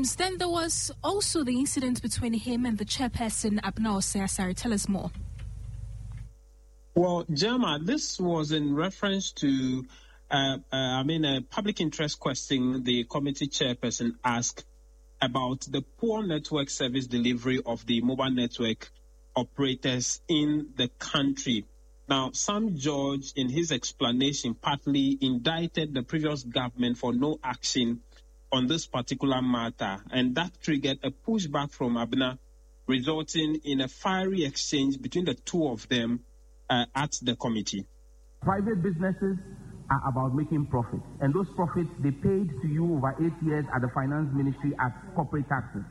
James, then there was also the incident between him and the chairperson, Abena Osei-Asare. Tell us more. Well, Gemma, this was in reference to, a public interest question the committee chairperson asked about the poor network service delivery of the mobile network operators in the country. Now, Sam George, in his explanation, partly indicted the previous government for no action on this particular matter, and that triggered a pushback from Abena, resulting in a fiery exchange between the two of them at the committee. Private businesses are about making profits, and those profits they paid to you over 8 years at the finance ministry as corporate taxes.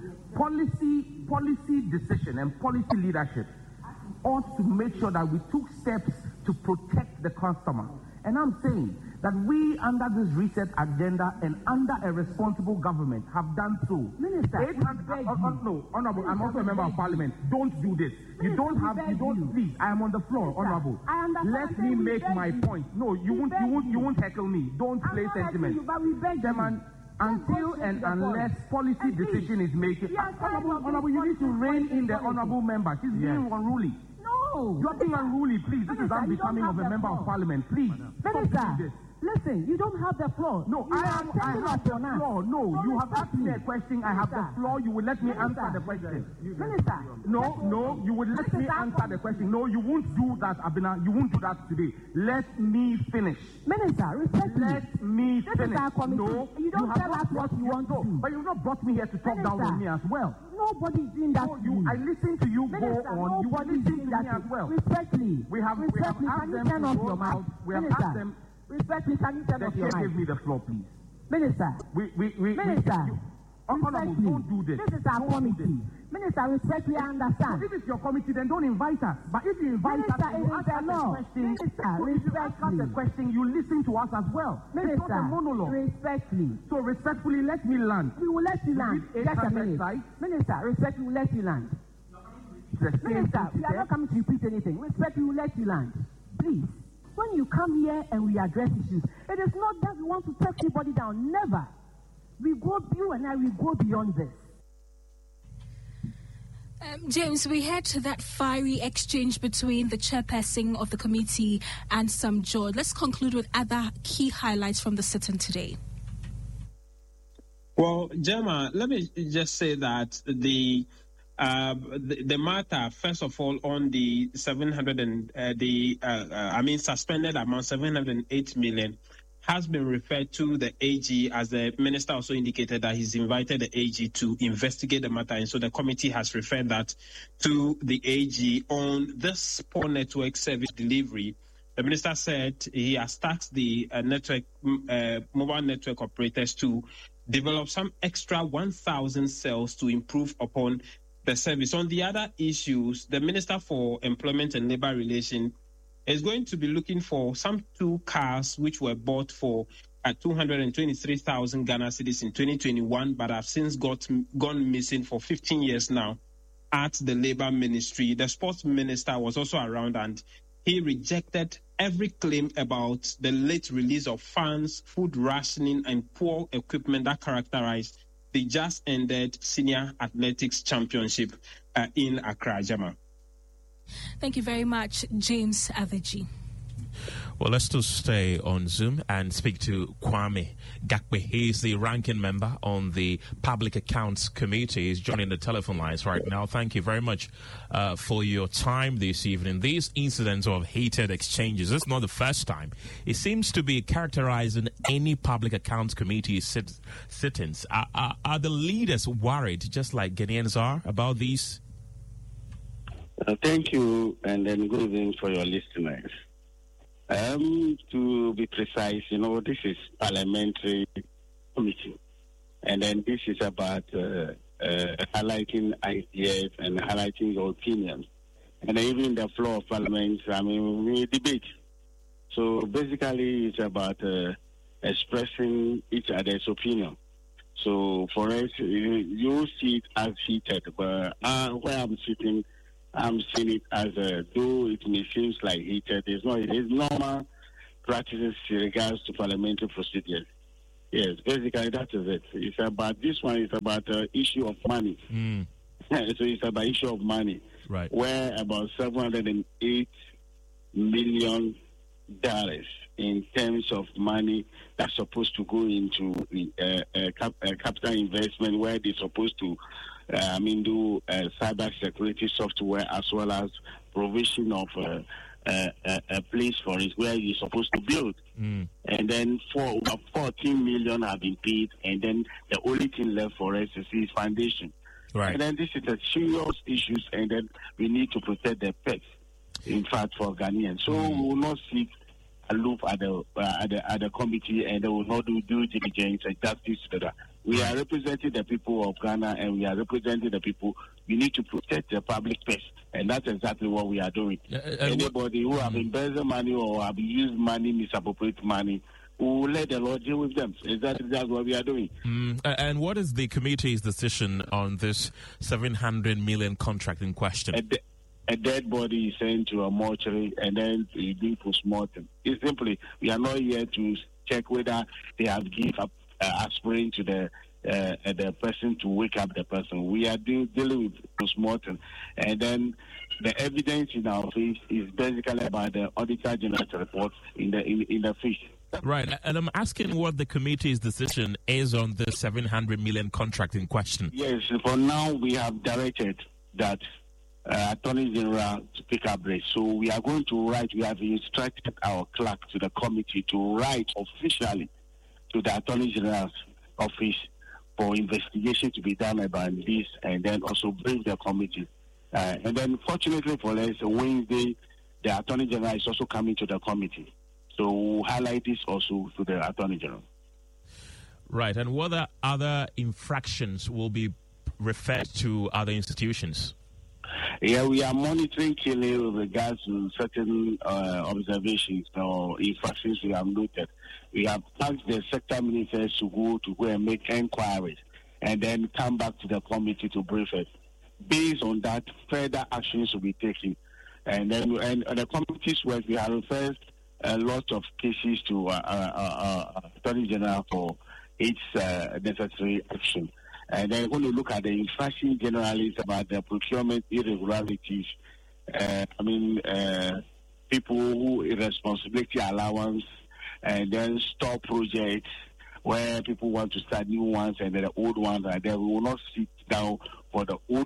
Policy decision and policy leadership ought to make sure that we took steps to protect the customer. And I'm saying that we, under this reset agenda and under a responsible government, have done so. Minister, no, Honorable, I'm also a member of Parliament. Don't do this. Please, I am on the floor, Honorable. Let me make my point. No, you won't heckle me. Don't play sentiment. Chairman, until and unless policy decision is made, Honorable, you need to rein in the Honorable member. She's being unruly. No. You're being unruly, please. This is unbecoming of a member of Parliament. Please. Minister, listen, you don't have the floor. No, I have the floor. No, you have asked me a question. I have the floor. You will let me answer the question. Minister. No, you will let me answer the question. No, you won't do that, Abena. You won't do that today. Let me finish. Minister, respectfully. Let me finish. This is our committee. No, you don't tell us what you want to do. But you've not brought me here to talk down on me as well. Nobody's doing that. I listen to you. Minister, go on. You listen to me as well. Respectfully. We have asked them to go out. We have asked them. Respectfully, can you turn off your mic? Give me the floor, please. Minister. Minister. Honorable, don't do this. This is our committee. Minister, respectfully, I understand. If it's your committee, then don't invite us. But if you invite us, you ask us a question. If you ask us a question, you listen to us as well. Minister, it's not a monologue. Respectfully. So respectfully, let me land. We will let you land. Just a minute. Minister, respectfully, we will let you land. Minister, we are not coming to repeat anything. Respectfully, we will let you land. Please. When you come here and we address issues, it is not that we want to take anybody down. Never. We go beyond this. James, we had that fiery exchange between the chairperson of the committee and Sam George. Let's conclude with other key highlights from the sit-in today. Well, Gemma, let me just say that the matter, first of all, on the suspended amount, 708 million, has been referred to the AG, as the minister also indicated that he's invited the AG to investigate the matter. And so the committee has referred that to the AG on this poor network service delivery. The minister said he has tasked the mobile network operators to develop some extra 1,000 cells to improve upon the service. On the other issues, the Minister for Employment and Labour Relations is going to be looking for some 2 cars which were bought for 223,000 Ghana cedis in 2021, but have since gone missing for 15 years now at the Labour Ministry. The Sports Minister was also around, and he rejected every claim about the late release of funds, food rationing, and poor equipment that characterized the just ended Senior Athletics Championship in Accra, Gemma. Thank you very much, James Aveji. Well, let's just stay on Zoom and speak to Kwame Gakpe. He is the ranking member on the Public Accounts Committee. He's joining the telephone lines right now. Thank you very much for your time this evening. These incidents of heated exchanges, it's not the first time. It seems to be characterizing any Public Accounts Committee sit-ins. Are the leaders worried, just like Ghanaians are, about these? Thank you, and then good evening for your listeners. To be precise, this is parliamentary committee, and then this is about highlighting ideas and highlighting your opinions, and even in the floor of parliament, we debate. So basically, it's about expressing each other's opinion. So for us, you see it as heated, but where I'm sitting, I'm seeing it as though it may seem like heated. It's not. It is normal practices in regards to parliamentary procedures. Yes, basically that is it. It's about this one. It's about issue of money. So it's about issue of money. Right. Where about $708 million in terms of money that's supposed to go into capital investment, where they're supposed to do cyber security software, as well as provision of a place for it where you're supposed to build. And then about 14 million have been paid, and then the only thing left for us is foundation. Right. And then this is a serious issues, and then we need to protect the pets, in fact, for Ghanaians. So we will not seek a loop at the committee, and they will not do due diligence and justice to that. We are representing the people of Ghana, and we are representing the people. We need to protect the public purse, and that's exactly what we are doing. Anybody who have embezzled money or have used money, misappropriate money, we will let the law deal with them. That's what we are doing. And what is the committee's decision on this 700 million contract in question? A dead body is sent to a mortuary, and then we do post-mortem. It's simply, we are not here to check whether they have given up aspirin to the person to wake up the person. We are dealing with post-mortem, and then the evidence in our face is basically about the Auditor General's report in the fish. Right, and I'm asking what the committee's decision is on the 700 million contract in question. Yes, for now we have directed that Attorney General to pick up this. So we are going to write, we have instructed our clerk to the committee to write officially to the Attorney General's office for investigation to be done about this, and then also bring the committee. And then fortunately for us, Wednesday, the Attorney General is also coming to the committee. So we'll highlight this also to the Attorney General. Right, and what other infractions will be referred to other institutions? Yeah, we are monitoring killing with regards to certain observations or infractions we have noted. We have asked the sector ministers to go and make inquiries and then come back to the committee to brief us. Based on that, further actions will be taken. And then the committee's work, we have referred a lot of cases to Attorney General for each necessary action. And then when you look at the infraction generally, it's about the procurement irregularities. People who irresponsibility allowance, and then stop projects where people want to start new ones and then the old ones are there. We will not sit down for the old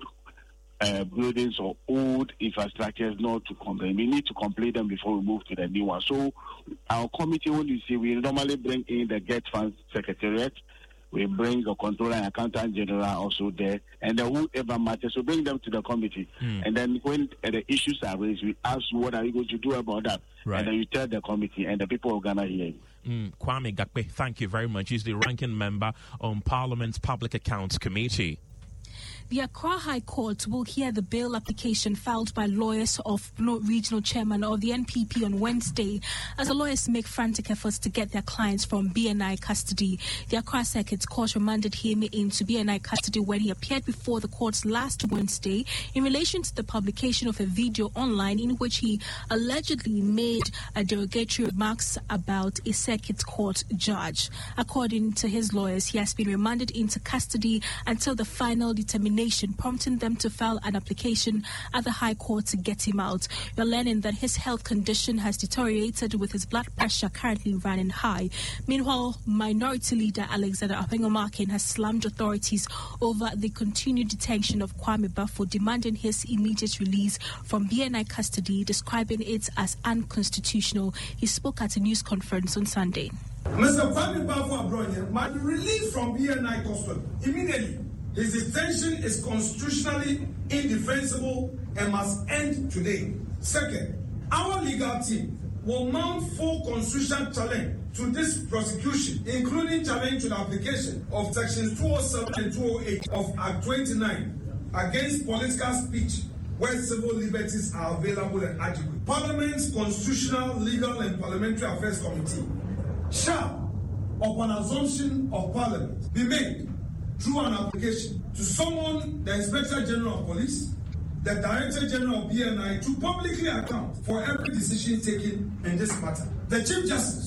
buildings or old infrastructures not to complain. We need to complete them before we move to the new one. So our committee, when you see, we normally bring in the Get Funds Secretariat. We bring the Controller and Accountant General also there, and whoever matters, we bring them to the committee. And then when the issues are raised, we ask, what are you going to do about that? Right. And then you tell the committee, and the people of Ghana hear you. Kwame Gakpe, thank you very much. He's the ranking member on Parliament's Public Accounts Committee. The Accra High Court will hear the bail application filed by lawyers of Regional Chairman of the NPP on Wednesday, as the lawyers make frantic efforts to get their clients from BNI custody. The Accra Circuit Court remanded him into BNI custody when he appeared before the courts last Wednesday in relation to the publication of a video online in which he allegedly made derogatory remarks about a circuit court judge. According to his lawyers, he has been remanded into custody until the final determination, prompting them to file an application at the High Court to get him out. We're learning that his health condition has deteriorated, with his blood pressure currently running high. Meanwhile, Minority Leader Alexander Appengo-Markin has slammed authorities over the continued detention of Kwame Bafo, demanding his immediate release from BNI custody, describing it as unconstitutional. He spoke at a news conference on Sunday. Mr. Kwame Bafo might be released from BNI custody immediately. His detention is constitutionally indefensible and must end today. Second, our legal team will mount full constitutional challenge to this prosecution, including challenge to the application of sections 207 and 208 of Act 29 against political speech where civil liberties are available and adequate. Parliament's Constitutional, Legal and Parliamentary Affairs Committee shall, upon assumption of Parliament, be made through an application to summon the Inspector General of Police, the Director General of BNI, to publicly account for every decision taken in this matter. The Chief Justice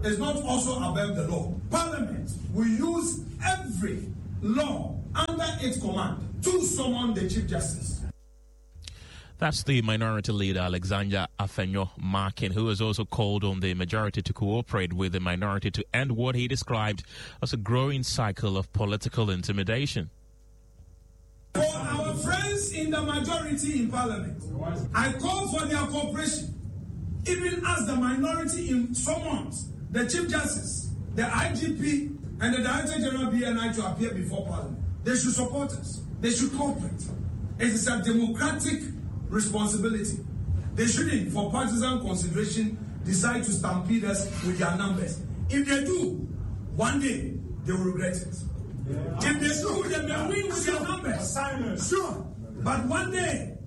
is not also above the law. Parliament will use every law under its command to summon the Chief Justice. That's the minority leader, Alexander Afenyo Markin, who has also called on the majority to cooperate with the minority to end what he described as a growing cycle of political intimidation. For our friends in the majority in Parliament, I call for their cooperation, even as the minority summons the Chief Justice, the IGP, and the Director General BNI to appear before Parliament. They should support us. They should cooperate. It is a democratic responsibility. They shouldn't, for partisan consideration, decide to stampede us with their numbers. If they do, one day they will regret it. Yeah. If they do, they may win with their numbers. Sure. But one day,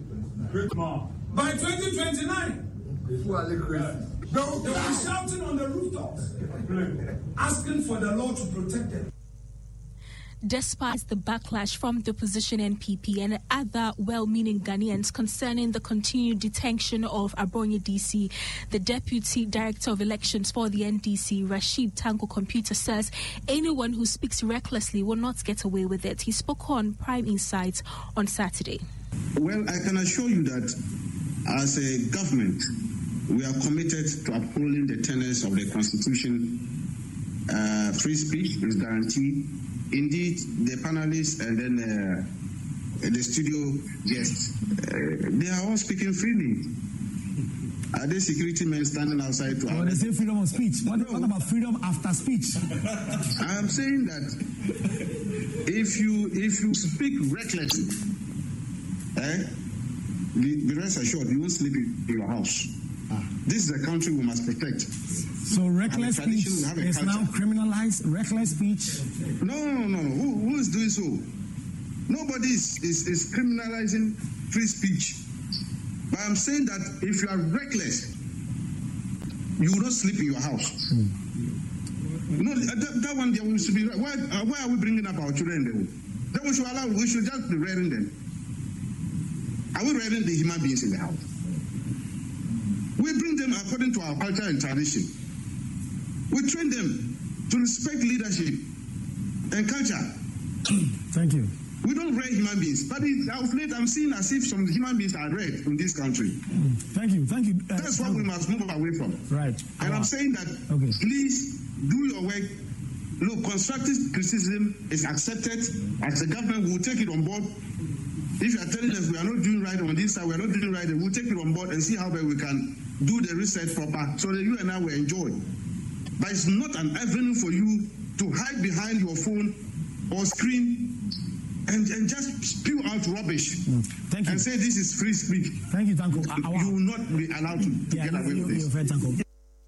by 2029, they will be shouting on the rooftops, asking for the law to protect them. Despite the backlash from the opposition NPP and other well-meaning Ghanaians concerning the continued detention of Abronya DC, the Deputy Director of Elections for the NDC, Rashid Tanko Computer, says anyone who speaks recklessly will not get away with it. He spoke on Prime Insights on Saturday. Well, I can assure you that as a government, we are committed to upholding the tenets of the Constitution. Free speech is guaranteed. Indeed, the panelists and then the studio guests, they are all speaking freely. Are there security men standing outside to... They say freedom of speech. What about freedom after speech? I am saying that if you speak recklessly, be rest assured you won't sleep in your house. This is a country we must protect. So reckless speech is now criminalized? Reckless speech? No. Who is doing so? Nobody is criminalizing free speech. But I'm saying that if you are reckless, you will not sleep in your house. No, that one there should be. Why are we bringing up our children? Then we should just be rearing them. Are we rearing the human beings in the house? We bring them according to our culture and tradition. We train them to respect leadership and culture. Thank you. We don't rear human beings, but of late I'm seeing as if some human beings are reared in this country. Thank you. That's what we must move away from. Right. And I'm saying that please do your work. Look, constructive criticism is accepted. As a government, we'll take it on board. If you are telling us we are not doing right on this side, we are not doing right, we'll take it on board and see how well we can do the research proper so that you and I will enjoy. But it's not an avenue for you to hide behind your phone or screen and just spew out rubbish. Thank you. And say this is free speech. Thank you, Tanko. You will not be allowed to get away with this.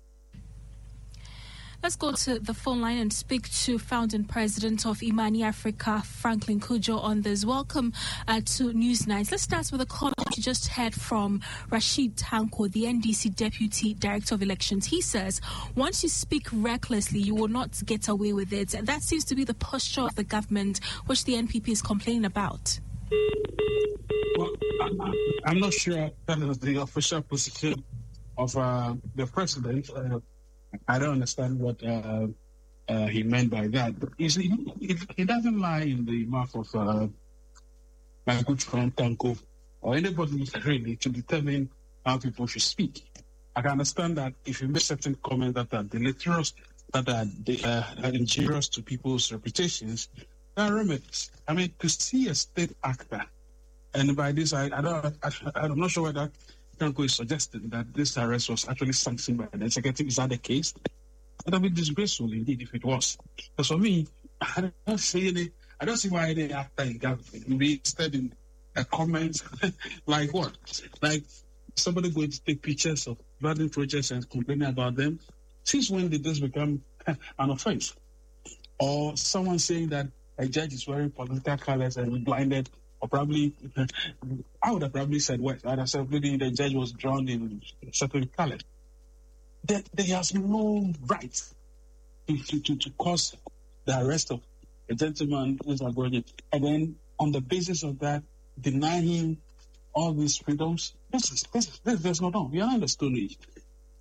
Let's go to the phone line and speak to founding president of Imani Africa, Franklin Cudjoe, on this. Welcome to Newsnight. Let's start with a comment you just heard from Rashid Tanko, the NDC Deputy Director of Elections. He says, once you speak recklessly, you will not get away with it. And that seems to be the posture of the government, which the NPP is complaining about. Well, I'm not sure that is the official position of the president. I don't understand what he meant by that. But you see, it doesn't lie in the mouth of my good friend Tanko or anybody really to determine how people should speak. I can understand that if you make certain comments that are deleterious, that are injurious to people's reputations, there are remedies. I mean, to see a state actor, and by this, I'm not sure whether Tanko is suggesting that this arrest was actually sanctioned by the executive. Is that the case? That would be disgraceful indeed if it was. Because for me, I don't see why any actor in government would be interested in a comment like what? Like somebody going to take pictures of building projects and complaining about them. Since when did this become an offense? Or someone saying that a judge is wearing political colors and blinded. Or probably, I would have probably said, well, I'd have said maybe the judge was drawn in a certain color. There has no right to cause the arrest of a gentleman who is Abronya, and then on the basis of that, deny him all these freedoms. There's no doubt. We are not in the Stone Age.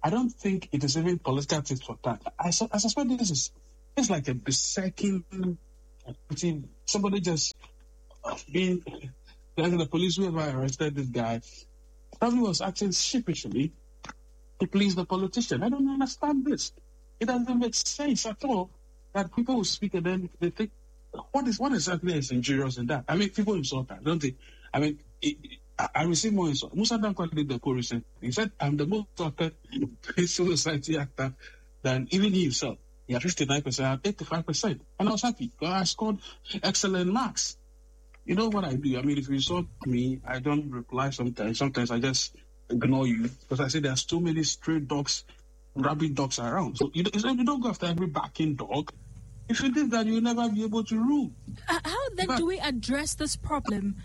I don't think it is even political tit for tat. I suspect it's like a berserking activity. Somebody just being like the police whoever arrested this guy probably was acting sheepishly to please the politician. I don't understand this. It doesn't make sense at all that people will speak and then they think, what exactly is injurious in that? I mean, people insult that, don't they? I mean, I receive more insult. Musa Dankwa did the poll recently. He said, I'm the most insulted civil society actor than even he himself. He had 59%, I had 85%. And I was happy because I scored excellent marks. You know what I do? I mean, if you insult me, I don't reply sometimes. Sometimes I just ignore you because I say there's too many stray dogs, rabid dogs around. So you don't go after every barking dog. If you did that, you'll never be able to rule. How then do we address this problem?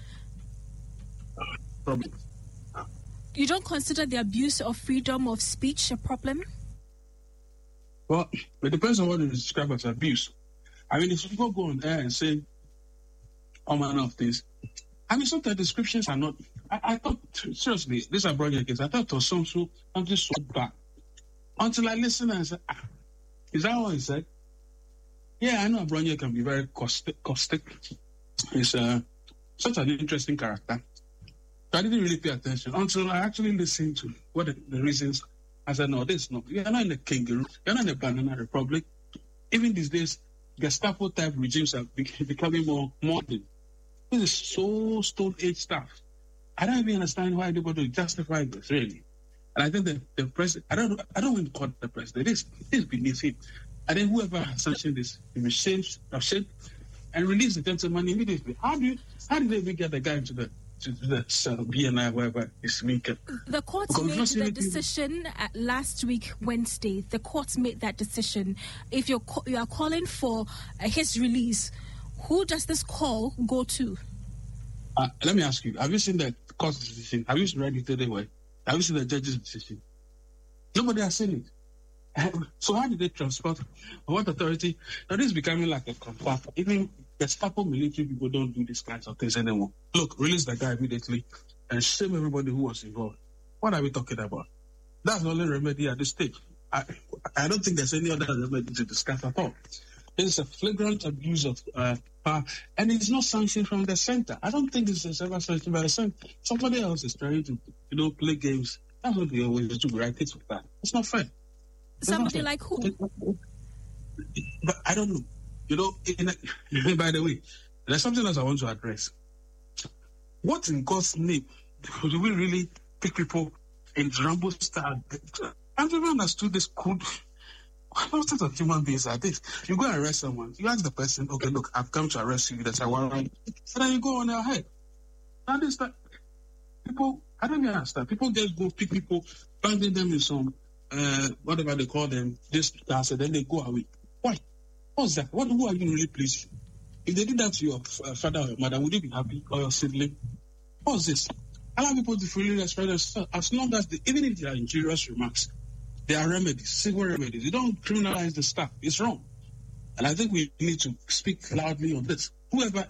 You don't consider the abuse of freedom of speech a problem? Well, it depends on what you describe as abuse. I mean, if people go on air and say all manner of things, I mean, some of the descriptions are not. I thought, seriously, this is brought case. I thought it was something so bad. Until I listened and said, is that what he said? Yeah, I know Abronya can be very caustic. He's such an interesting character. So I didn't really pay attention until I actually listened to what the reasons. I said, no, this no. You're not in a kangaroo. You're not in a banana republic. Even these days, Gestapo-type regimes are becoming more modern. This is so Stone Age stuff. I don't even understand why they want to justify this, really. And I think that the president, I don't want to call the president. This is beneath him. And then whoever has sanctioned this, he will shame and release the gentleman immediately. How did they even get the guy into the BNI, wherever it's weekend? The court made the decision last week, Wednesday. The court made that decision. If you are calling for his release, who does this call go to? Let me ask you, have you seen the court's decision? Have you read it anyway? Have you seen the judge's decision? Nobody has seen it. So how did they transport? What authority? Now this is becoming like a comfort. Even Gestapo military people don't do these kinds of things anymore. Look, release the guy immediately and shame everybody who was involved. What are we talking about? That's the only remedy at this stage. I don't think there's any other remedy to discuss at all. It's a flagrant abuse of power, and it's not sanctioned from the center. I don't think this is ever sanctioned by the center. Somebody else is trying to, play games. That's what they always do, right? It's with that. It's not fair. Somebody like who? But I don't know. By the way, there's something else I want to address. What in God's name do we really pick people in Rambo style? I've never understood this code. What sort of human beings are this? You go and arrest someone. You ask the person, okay, look, I've come to arrest you. That's a warrant. And then you go on their head. That is that. People, I don't even understand. People just go pick people, banging them in some, whatever they call them, this, that, and then they go away. Why? What's that? Who are you really pleasing? If they did that to your father or your mother, would you be happy? Or your sibling? What's this? Allow people to freely express themselves as long as even if they are injurious remarks, there are remedies, civil remedies. You don't criminalize the staff. It's wrong. And I think we need to speak loudly on this. Whoever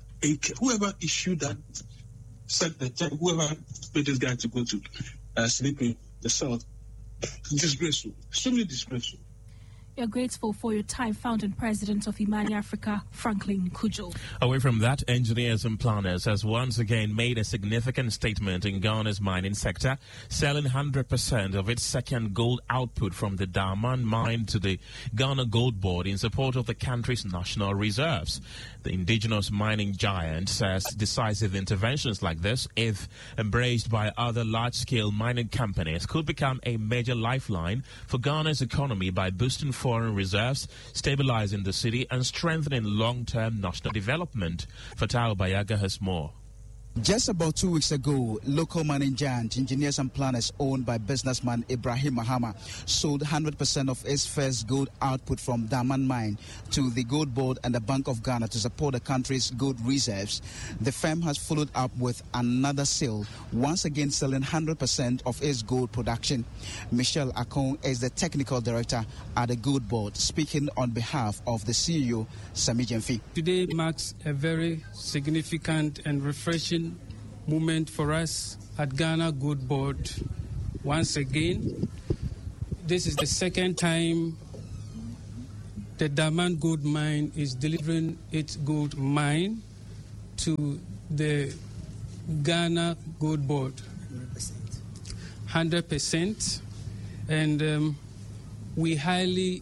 issued that, said that, whoever made this guy to go to sleep in the cell, disgraceful, extremely disgraceful. We are grateful for your time, Founding President of Imani Africa, Franklin Cudjoe. Away from that, engineers and planners has once again made a significant statement in Ghana's mining sector, selling 100% of its second gold output from the Daman mine to the Ghana Gold Board in support of the country's national reserves. The indigenous mining giant says decisive interventions like this, if embraced by other large-scale mining companies, could become a major lifeline for Ghana's economy by boosting foreign reserves, stabilizing the city, and strengthening long-term national development. Fatal Bayaga has more. Just about 2 weeks ago, local mining giant Engineers and Planners, owned by businessman Ibrahim Mahama, sold 100% of its first gold output from Daman mine to the Gold Board and the Bank of Ghana to support the country's gold reserves. The firm has followed up with another sale, once again selling 100% of its gold production. Michelle Akon is the technical director at the Gold Board, speaking on behalf of the CEO, Sami Jemfi. Today marks a very significant and refreshing moment for us at Ghana Gold Board. Once again, this is the second time the Daman Gold Mine is delivering its gold mine to the Ghana Gold Board. 100%. And we highly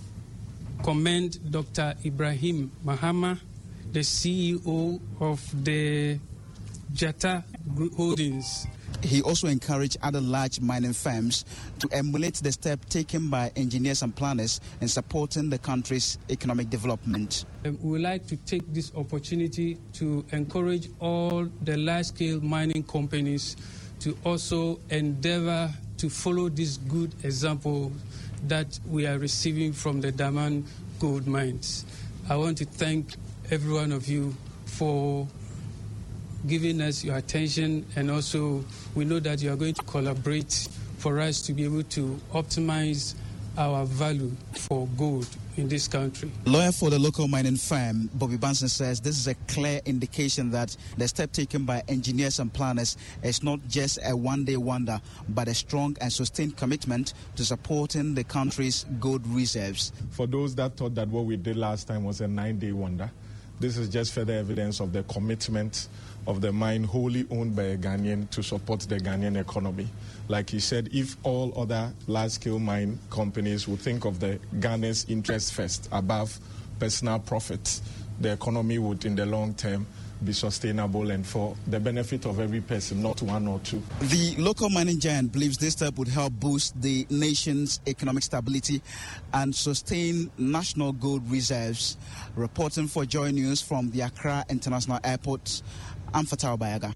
commend Dr. Ibrahim Mahama, the CEO of the Jata Holdings. He also encouraged other large mining firms to emulate the step taken by engineers and planners in supporting the country's economic development. We would like to take this opportunity to encourage all the large-scale mining companies to also endeavor to follow this good example that we are receiving from the Daman Gold Mines. I want to thank every one of you for giving us your attention, and also we know that you are going to collaborate for us to be able to optimize our value for gold in this country. Lawyer for the local mining firm, Bobby Banson, says this is a clear indication that the step taken by engineers and planners is not just a one-day wonder, but a strong and sustained commitment to supporting the country's gold reserves. For those that thought that what we did last time was a 9-day wonder, this is just further evidence of the commitment of the mine wholly owned by a Ghanaian to support the Ghanaian economy. Like he said, if all other large-scale mine companies would think of the Ghana's interest first above personal profits, the economy would, in the long term, be sustainable and for the benefit of every person, not one or two. The local mining giant believes this step would help boost the nation's economic stability and sustain national gold reserves. Reporting for Joy News from the Accra International Airport, I'm Fatal Bayaga.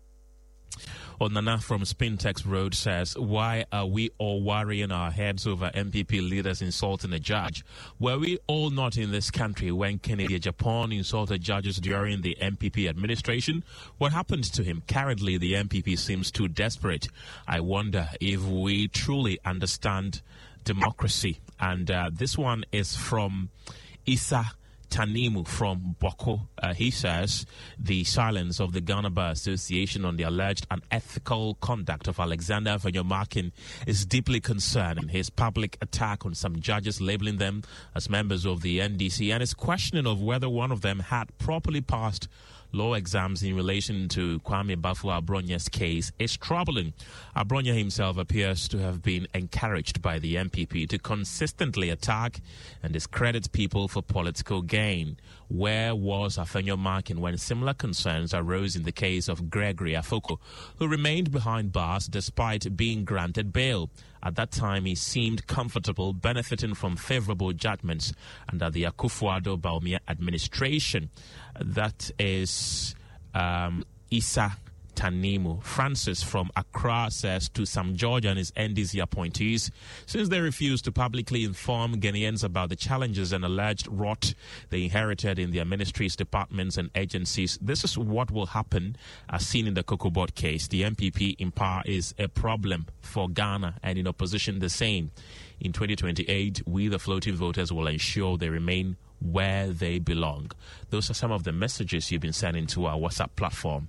Nana from Spintex Road says, why are we all worrying our heads over MPP leaders insulting a judge? Were we all not in this country when Kennedy Japan insulted judges during the MPP administration? What happened to him? Currently, the MPP seems too desperate. I wonder if we truly understand democracy. And this one is from Isa Tanimu from Boko. He says the silence of the Ghana Bar Association on the alleged unethical conduct of Alexander Vanyomakin is deeply concerning. His public attack on some judges, labeling them as members of the NDC, and his questioning of whether one of them had properly passed law exams in relation to Kwame Bafo-Abronya's case is troubling. Abronya himself appears to have been encouraged by the MPP to consistently attack and discredit people for political gain. Where was Vanyomakin when similar concerns arose in the case of Gregory Afoko, who remained behind bars despite being granted bail? At that time, he seemed comfortable benefiting from favorable judgments under the Akufo-Addo Bawumia administration. That is Isa Tanimu. Francis from Accra says to Sam George and his NDC appointees, since they refuse to publicly inform Ghanaians about the challenges and alleged rot they inherited in their ministries, departments and agencies, this is what will happen as seen in the Kokobot case. The MPP in power is a problem for Ghana and in opposition the same. In 2028, we the floating voters will ensure they remain where they belong. Those are some of the messages you've been sending to our WhatsApp platform.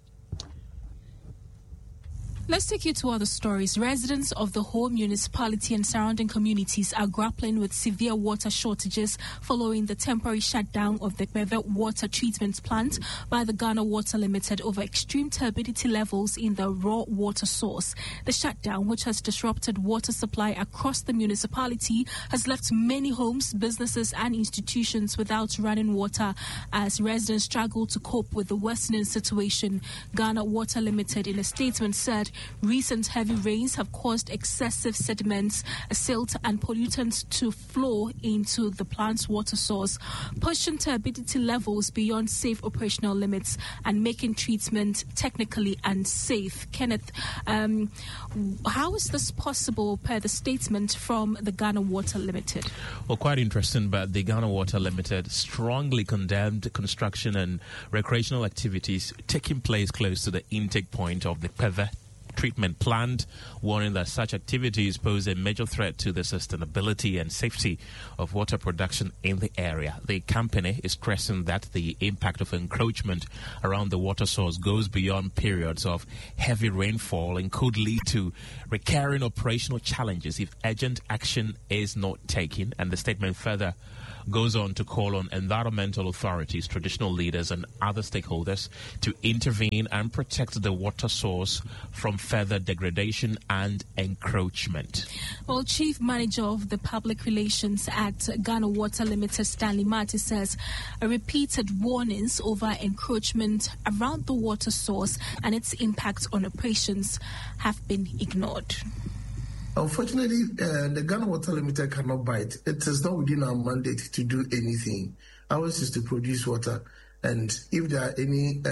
Let's take you to other stories. Residents of the whole municipality and surrounding communities are grappling with severe water shortages following the temporary shutdown of the Beve water treatment plant by the Ghana Water Limited over extreme turbidity levels in the raw water source. The shutdown, which has disrupted water supply across the municipality, has left many homes, businesses and institutions without running water as residents struggle to cope with the worsening situation. Ghana Water Limited, in a statement, said recent heavy rains have caused excessive sediments, silt and pollutants to flow into the plant's water source, pushing turbidity levels beyond safe operational limits and making treatment technically unsafe. Kenneth, how is this possible per the statement from the Ghana Water Limited? Well, quite interesting, but the Ghana Water Limited strongly condemned construction and recreational activities taking place close to the intake point of the Peve treatment plant, warning that such activities pose a major threat to the sustainability and safety of water production in the area. The company is stressing that the impact of encroachment around the water source goes beyond periods of heavy rainfall and could lead to recurring operational challenges if urgent action is not taken. And the statement further goes on to call on environmental authorities, traditional leaders, and other stakeholders to intervene and protect the water source from further degradation and encroachment. Well, Chief Manager of the Public Relations at Ghana Water Limited, Stanley Marty, says repeated warnings over encroachment around the water source and its impact on operations have been ignored. Unfortunately, the Ghana Water Limited cannot bite. It is not within our mandate to do anything. Ours is to produce water, and if there are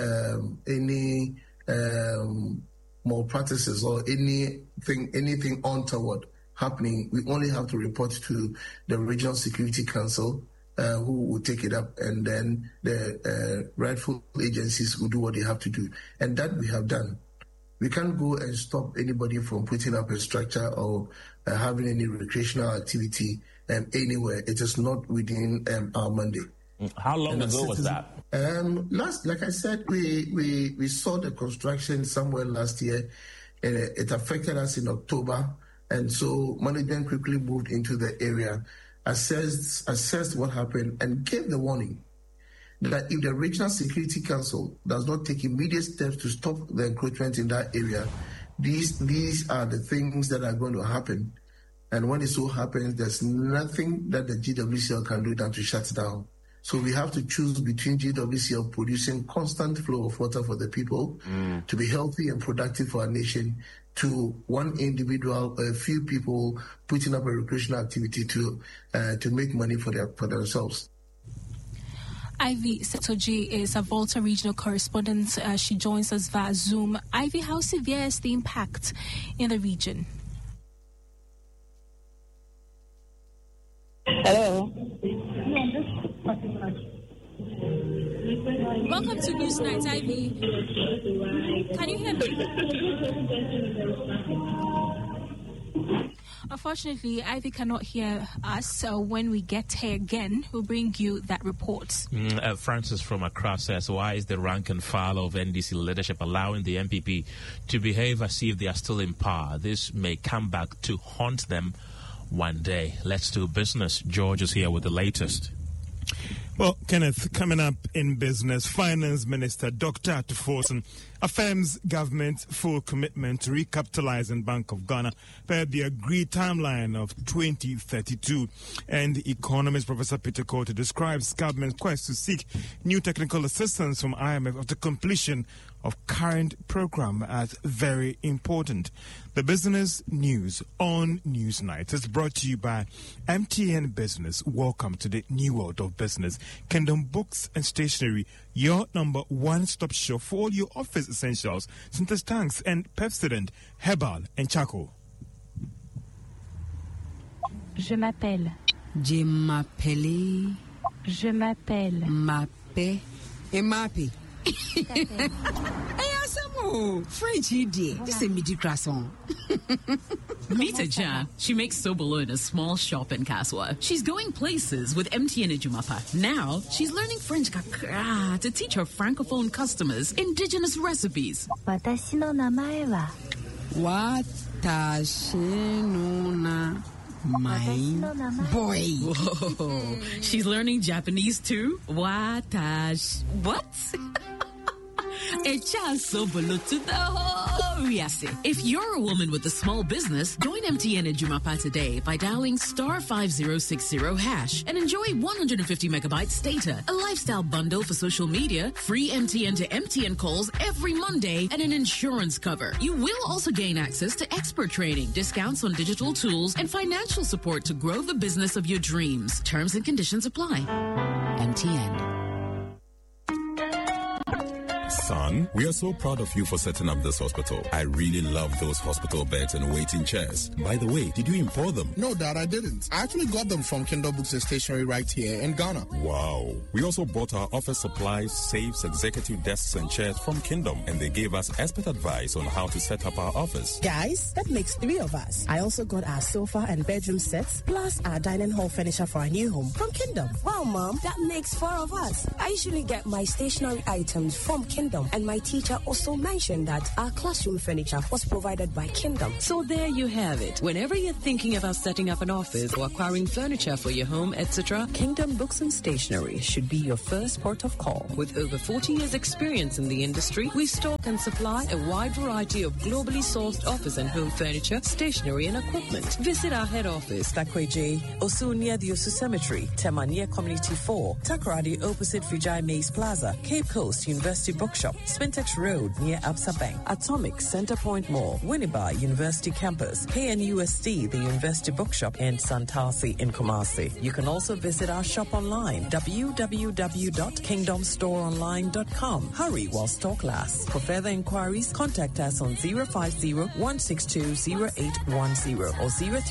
any malpractices or anything untoward happening, we only have to report to the Regional Security Council, who will take it up, and then the rightful agencies will do what they have to do, and that we have done. We can't go and stop anybody from putting up a structure or having any recreational activity anywhere. It is not within our mandate. How long ago was that? Like I said, we saw the construction somewhere last year. It affected us in October, and so management quickly moved into the area, assessed what happened, and gave the warning that if the Regional Security Council does not take immediate steps to stop the encroachment in that area, these are the things that are going to happen. And when it so happens, there's nothing that the GWCL can do than to shut down. So we have to choose between GWCL producing constant flow of water for the people to be healthy and productive for our nation, to one individual, a few people putting up a recreational activity to make money for themselves. Ivy Setoji is a Volta regional correspondent. She joins us via Zoom. Ivy, how severe is the impact in the region? Hello. Welcome to Newsnight, Ivy. Can you hear me? Unfortunately, Ivy cannot hear us, so when we get here again, we'll bring you that report. Francis from Accra says, why is the rank and file of NDC leadership allowing the MPP to behave as if they are still in power? This may come back to haunt them one day. Let's do business. George is here with the latest. Well, Kenneth, coming up in business, Finance Minister Dr. Atuforsen affirms government's full commitment to recapitalizing Bank of Ghana per the agreed timeline of 2032. And economist Professor Peter Coulter describes government's quest to seek new technical assistance from IMF after completion of current program as very important. The business news on Newsnight is brought to you by MTN Business. Welcome to the new world of business. Kingdom Books and Stationery, your number one-stop shop for all your office essentials, Synthesis tanks and Pepsodent, Herbal and Charcoal. Je m'appelle. Je m'appelle. Je m'appelle. Mappe. Et Mappy. Hey, Asamo. French idiot. This is midi croissant. Meet Aja. She makes Sobolo in a small shop in Kaswa. She's going places with MTN Ejumapa. Now, she's learning French kakra to teach her francophone customers indigenous recipes. Watashi no namae wa? Watashi no na my boy. Whoa. She's learning Japanese too? Watash. What? If you're a woman with a small business, join MTN Ejumapa today by dialing *5060# and enjoy 150 megabytes data, a lifestyle bundle for social media, free MTN to MTN calls every Monday, and an insurance cover. You will also gain access to expert training, discounts on digital tools, and financial support to grow the business of your dreams. Terms and conditions apply. MTN. Son, we are so proud of you for setting up this hospital. I really love those hospital beds and waiting chairs. By the way, did you import them? No, Dad, I didn't. I actually got them from Kindle Books and Stationery right here in Ghana. Wow. We also bought our office supplies, safes, executive desks and chairs from Kingdom, and they gave us expert advice on how to set up our office. Guys, that makes 3 of us. I also got our sofa and bedroom sets, plus our dining hall furniture for our new home from Kingdom. Wow, Mom, that makes 4 of us. I usually get my stationery items from Kingdom, and my teacher also mentioned that our classroom furniture was provided by Kingdom. So there you have it. Whenever you're thinking about setting up an office or acquiring furniture for your home, etc., Kingdom Books and Stationery should be your first port of call. With over 40 years experience in the industry, we stock and supply a wide variety of globally sourced office and home furniture, stationery and equipment. Visit our head office, Takweje, Osu near the Osu Cemetery, Tema near Community 4, Takoradi opposite Vijay Mays Plaza, Cape Coast University Bookshop, Spintex Road near Absa Bank, Atomic Center Point Mall, Winneba University Campus, KNUST, the University Bookshop, and Santasi in Kumasi. You can also visit our shop online, www.kingdomstoreonline.com. Hurry while stock lasts. For further inquiries, contact us on 050-162-0810 or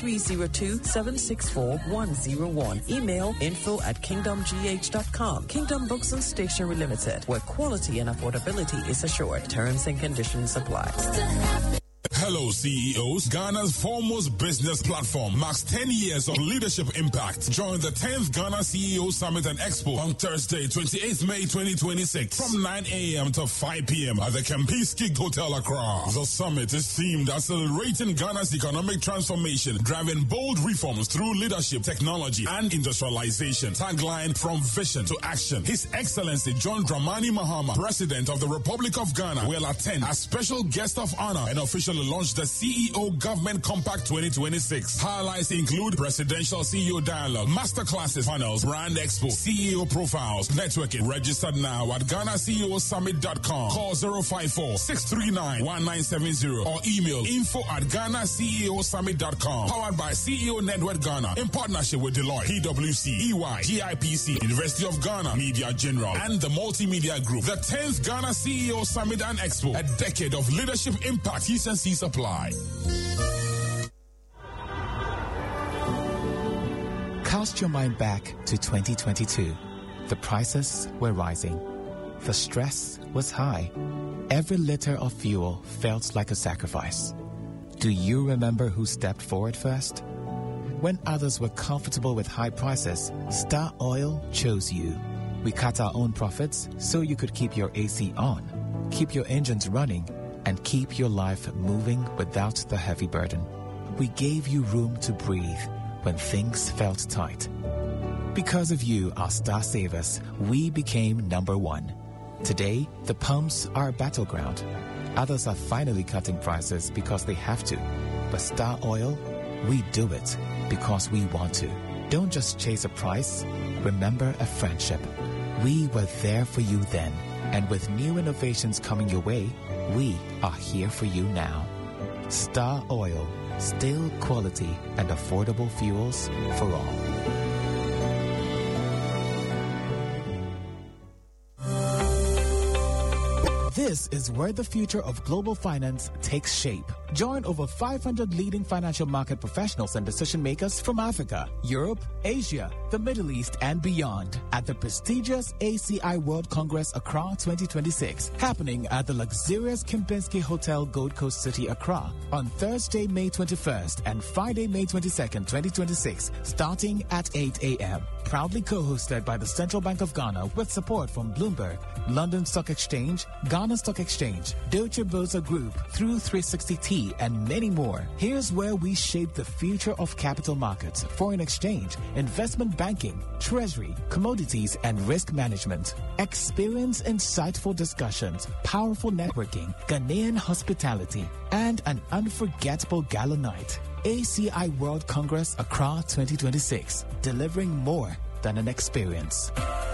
0302-764-101. Email info@kingdomgh.com. Kingdom Books and Stationery Limited, where quality and affordability is assured. Terms and conditions apply. Hello, CEOs. Ghana's foremost business platform marks 10 years of leadership impact. Join the 10th Ghana CEO Summit and Expo on Thursday, 28th May 2026 from 9 a.m. to 5 p.m. at the Kempinski Hotel Accra. The summit is themed Accelerating Ghana's Economic Transformation, Driving Bold Reforms Through Leadership, Technology, and Industrialization. Tagline, From Vision to Action. His Excellency John Dramani Mahama, President of the Republic of Ghana, will attend as special guest of honor and officially launch the CEO Government Compact 2026. Highlights include presidential CEO dialogue, masterclasses, panels, brand expo, CEO profiles, networking. Registered now at GhanaCEOSummit.com. Call 054-639-1970 or email info@GhanaCEOSummit.com. Powered by CEO Network Ghana in partnership with Deloitte, PwC, EY, GIPC, University of Ghana, Media General, and the Multimedia Group. The 10th Ghana CEO Summit and Expo. A decade of leadership impact. T&C apply. Cast your mind back to 2022. The prices were rising. The stress was high. Every liter of fuel felt like a sacrifice. Do you remember who stepped forward first? When others were comfortable with high prices, Star Oil chose you. We cut our own profits so you could keep your AC on, keep your engines running, and keep your life moving without the heavy burden. We gave you room to breathe when things felt tight. Because of you, our star savers, we became #1. Today, the pumps are a battleground. Others are finally cutting prices because they have to. But Star Oil, we do it because we want to. Don't just chase a price, remember a friendship. We were there for you then, and with new innovations coming your way, we are here for you now. Star Oil, still quality and affordable fuels for all. This is where the future of global finance takes shape. Join over 500 leading financial market professionals and decision makers from Africa, Europe, Asia, the Middle East, and beyond at the prestigious ACI World Congress Accra 2026, happening at the luxurious Kempinski Hotel, Gold Coast City, Accra, on Thursday, May 21st and Friday, May 22nd, 2026, starting at 8 a.m. Proudly co-hosted by the Central Bank of Ghana with support from Bloomberg, London Stock Exchange, Ghana Stock Exchange, Deutsche Börse Group, through 360T, and many more. Here's where we shape the future of capital markets, foreign exchange, investment banking, treasury, commodities, and risk management. Experience insightful discussions, powerful networking, Ghanaian hospitality, and an unforgettable gala night. ACI World Congress Accra 2026, delivering more than an experience.